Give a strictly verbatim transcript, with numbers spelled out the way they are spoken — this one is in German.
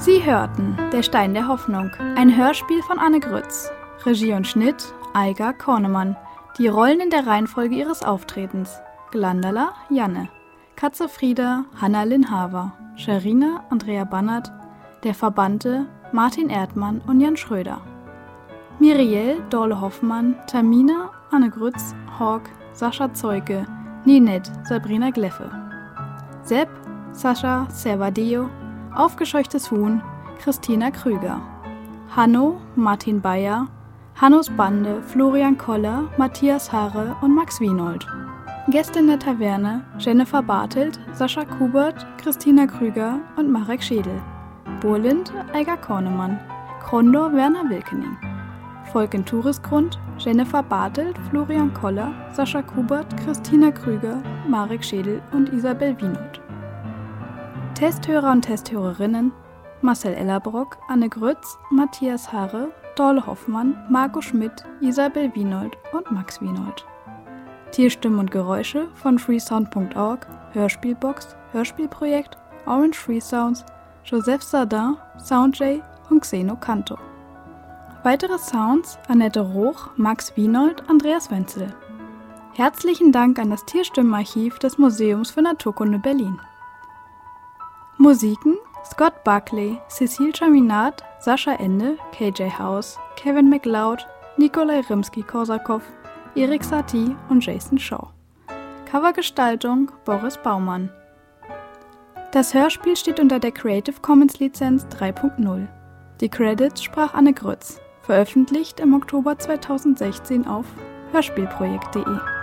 Sie hörten Der Stein der Hoffnung, ein Hörspiel von Anne Grütz. Regie und Schnitt Aiga Kornemann. Die Rollen in der Reihenfolge ihres Auftretens: Glandala Janne, Katze Frieda Hanna Lynn Haver, Scherina Andrea Bannert, der Verbannte Martin Erdmann und Jan Schröder. Miriel Dorle Hoffmann, Tamina Anne Grütz, Hawk Sascha Zeuke, Ninette Sabrina Gleffe. Sepp Sascha Servadeo, Aufgescheuchtes Huhn Christina Krüger. Hanno Martin Bayer, Hannos Bande Florian Koller, Matthias Haare und Max Wienold. Gäste in der Taverne Jennifer Bartelt, Sascha Kubert, Christina Krüger und Marek Schädel. Burlind Aiga Kornemann, Krondor Werner Wilkening. Volk in Tourisgrund Jennifer Bartelt, Florian Koller, Sascha Kubert, Christina Krüger, Marek Schädel und Isabel Wienold. Testhörer und Testhörerinnen Marcel Ellerbrock, Anne Grütz, Matthias Haare, Dorle Hoffmann, Marco Schmidt, Isabel Wienold und Max Wienold. Tierstimmen und Geräusche von freesound punkt org, Hörspielbox, Hörspielprojekt, Orange Free Sounds, Joseph Sardin, Soundjay und Xeno Canto. Weitere Sounds Annette Roch, Max Wienold, Andreas Wenzel. Herzlichen Dank an das Tierstimmenarchiv des Museums für Naturkunde Berlin. Musiken Scott Buckley, Cecile Chaminade, Sascha Ende, K J House, Kevin MacLeod, Nikolai Rimsky-Korsakow, Erik Satie und Jason Shaw. Covergestaltung Boris Baumann. Das Hörspiel steht unter der Creative Commons Lizenz drei Punkt null. Die Credits sprach Anne Grütz, veröffentlicht im Oktober zweitausendsechzehn auf hörspielprojekt punkt de.